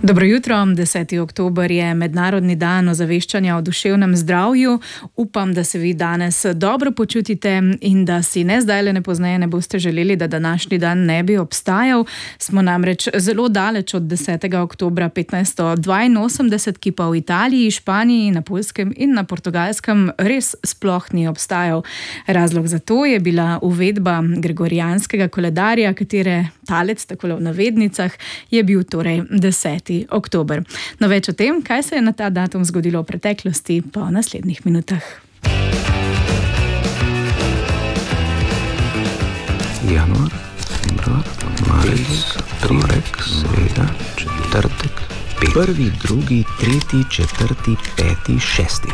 Dobro jutro, 10. oktober je mednarodni dan ozaveščanja o duševnem zdravju. Upam, da se vi danes dobro počutite in da si ne zdajle ne pozneje ne boste želeli, da današnji dan ne bi obstajal. Smo namreč zelo daleč od 10. oktobra 1582, ki pa v Italiji, Španiji, na Poljskem in na Portugalskem res sploh ni obstajal. Razlog za to je bila uvedba gregorijanskega koledarja, katere talec, tako v navednicah, je bil torej 10. oktober. No, več o tem, kaj se je na ta datum zgodilo v preteklosti, pa v naslednjih minutah. Januar, februar, marec, torek, sreda, četrtek, prvi, drugi, tretji, četrti, peti, šesti.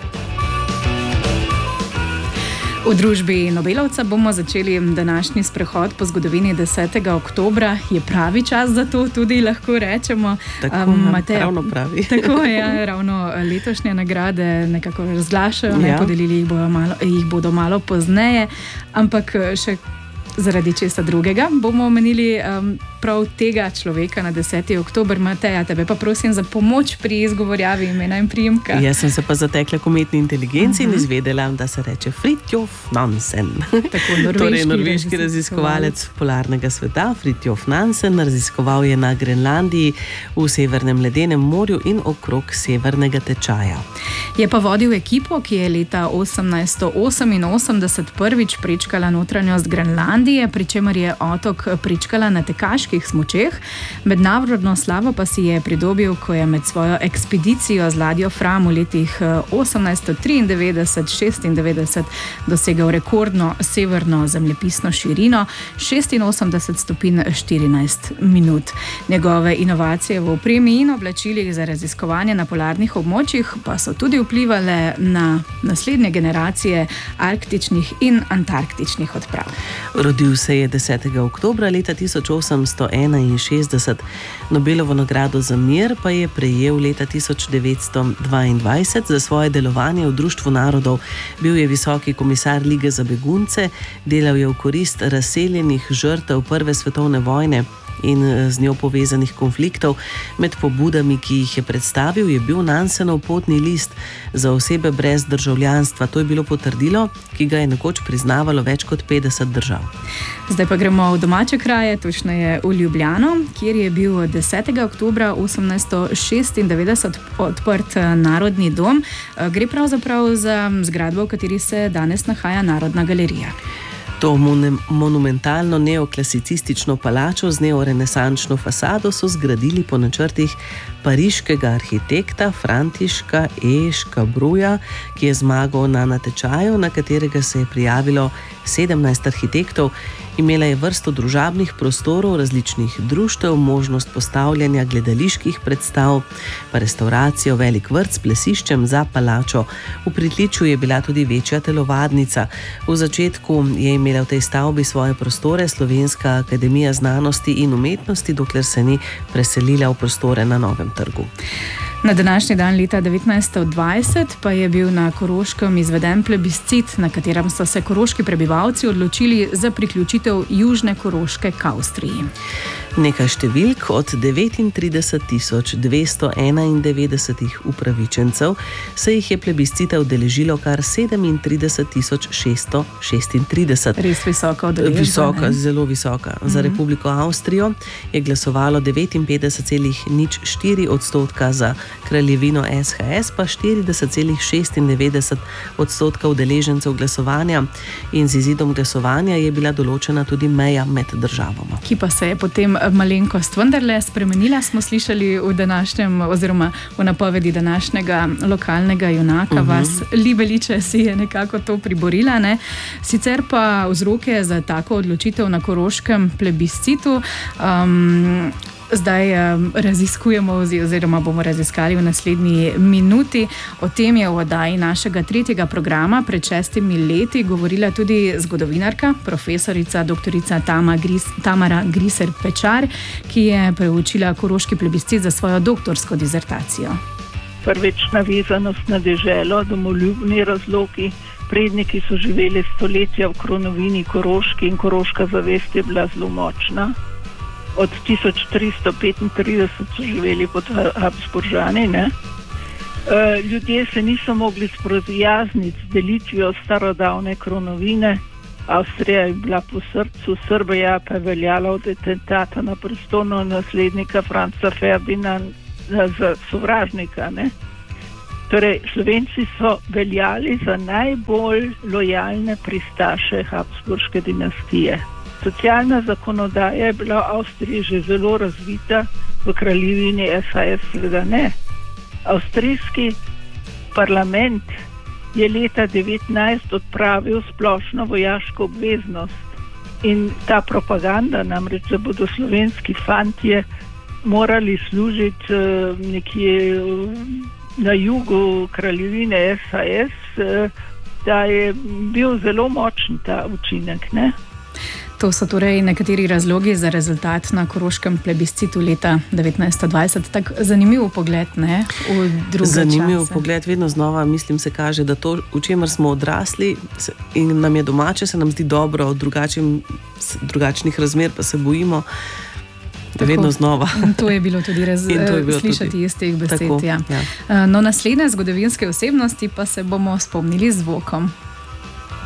V družbi Nobelovca bomo začeli današnji sprehod po zgodovini 10. oktobra. Je pravi čas za to, tudi lahko rečemo. Tako, Mateja, ravno pravi. Tako je, ravno letošnje nagrade nekako razglašajo, podelili jih bodo malo pozneje, ampak še zaradi česa drugega bomo omenili prav tega človeka na 10. oktober. Mateja, tebe pa prosim za pomoč pri izgovorjavi imena in priimka. Jaz sem se pa zatekla k umetni inteligenci in izvedela, da se reče Fridtjof Nansen. Torej, norveški raziskovalec polarnega sveta. Fridtjof Nansen raziskoval je na Grenlandiji, v Severnem ledenem morju in okrog severnega tečaja. Je pa vodil ekipo, ki je leta 1888 prvič prečkala notranjost Grenlandije, pri čemer je otok prečkala na tekaških smučeh. Mednarodno slavo pa si je pridobil, ko je med svojo ekspedicijo z ladjo Fram v letih 1893-96 dosegel rekordno severno zemljepisno širino 86 stopinj 14 minut. Njegove inovacije v opremi in oblačilih za raziskovanje na polarnih območjih pa so tudi vplivale na naslednje generacije arktičnih in antarktičnih odprav. Rodil se je 10. oktobra leta 1861. Nobelovo nagrado za mir pa je prejel leta 1922 za svoje delovanje v Društvu narodov. Bil je visoki komisar Lige za begunce, delal je v korist razseljenih žrtev Prve svetovne vojne in z njo povezanih konfliktov. Med pobudami, ki jih je predstavil, je bil Nansenov potni list za osebe brez državljanstva. To je bilo potrdilo, ki ga je nekoč priznavalo več kot 50 držav. Zdaj pa gremo v domače kraje, točneje v Ljubljano, kjer je bil 10. oktobra 1896 odprt Narodni dom. Gre pravzaprav za zgradbo, v kateri se danes nahaja Narodna galerija. To monumentalno neoklasicistično palačo z neorenesančno fasado so zgradili po načrtih pariškega arhitekta Františka E. Škabruja, ki je zmagal na natečaju, na katerega se je prijavilo 17 arhitektov. Imela je vrsto družabnih prostorov, različnih društev, možnost postavljanja gledaliških predstav, pa restauracijo, velik vrt s plesiščem za palačo. V pritličju je bila tudi večja telovadnica. V začetku je imela v tej stavbi svoje prostore Slovenska akademija znanosti in umetnosti, dokler se ni preselila v prostore na Novem trgu. Na današnji dan leta 1920 pa je bil na Koroškem izveden plebiscit, na katerem so se koroški prebivalci odločili za priključitev Južne Koroške k Avstriji. Nekaj številk: od 39.291 upravičencev se jih je plebiscita udeležilo kar 37.636. Res visoka udeležba. Visoka, zelo visoka. Za Republiko Avstrijo je glasovalo 59,04%, za Kraljevino SHS pa 40,96% udeležencev glasovanja, in z izidom glasovanja je bila določena tudi meja med državama. Ki pa se je potem malenkost vendarle spremenila, smo slišali v današnjem oziroma v napovedi današnjega lokalnega junaka. Vas Libeliče si je nekako to priborila, ne? Sicer pa vzroke za tako odločitev na Koroškem plebiscitu zdaj raziskujemo oziroma bomo raziskali v naslednji minuti. O tem je v oddaji našega 3. programa pred 6 leti govorila tudi zgodovinarka, profesorica doktorica Tamara Griser Pečar, ki je preučila koroški plebiscit za svojo doktorsko dizertacijo. Prvič navezanost na deželo, domoljubni razlogi. Predniki so živeli stoletja v kronovini Koroški in koroška zavest je bila zelo močna. od 1335 so živeli pod Habsburžani, ne? Ljudje se niso mogli sprijazniti z delitvijo starodavne kronovine. Avstrija je bila po srcu, Srbija pa je veljala od atentata na prestolno naslednika Franca Ferdinanda za sovražnika, ne? Torej, Slovenci so veljali za najbolj lojalne pristaše Habsburške dinastije. Socialna zakonodaja je bila v Avstriji že zelo razvita, v kraljevini SAS seveda ne. Avstrijski parlament je leta 19 odpravil splošno vojaško obveznost in ta propaganda, namreč, da bodo slovenski fantje morali služiti nekje na jugu kraljevine SAS, da je bil zelo močen ta učinek, ne? To so torej nekateri razlogi za rezultat na koroškem plebiscitu leta 1920. Tak zanimiv pogled, ne, v druge Zanimiv čase. pogled, vedno znova, mislim, se kaže, da to, v čemer smo odrasli in nam je domače, se nam zdi dobro, od drugačnih razmer pa se bojimo, da vedno znova. In to je bilo tudi slišati tudi iz teh besed. Tako, ja. ja. No, naslednje zgodovinske osebnosti pa se bomo spomnili z zvokom.